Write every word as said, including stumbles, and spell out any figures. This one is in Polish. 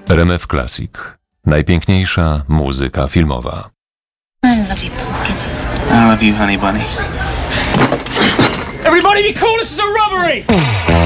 R M F Classic. Najpiękniejsza muzyka filmowa. I love you, Pumpkin. I love you, honey bunny. Everybody be cool, this is a robbery!